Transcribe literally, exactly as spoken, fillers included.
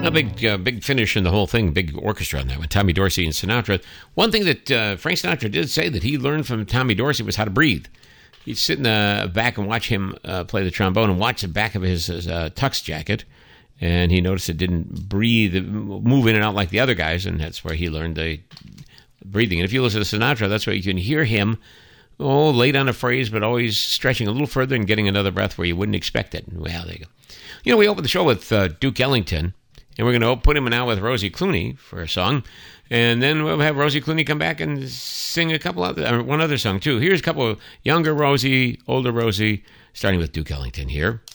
A big, uh, big finish in the whole thing, big orchestra on that one. Tommy Dorsey and Sinatra. One thing that uh, Frank Sinatra did say that he learned from Tommy Dorsey was how to breathe. He'd sit in the back and watch him uh, play the trombone and watch the back of his, his uh, tux jacket, and he noticed it didn't breathe, move in and out like the other guys, and that's where he learned the breathing. And if you listen to Sinatra, that's where you can hear him, oh, late on a phrase, but always stretching a little further and getting another breath where you wouldn't expect it. Well, there you go. You know, we opened the show with uh, Duke Ellington, and we're going to put him now with Rosie Clooney for a song. And then we'll have Rosie Clooney come back and sing a couple other, uh, one other song, too. Here's a couple of younger Rosie, older Rosie, starting with Duke Ellington here.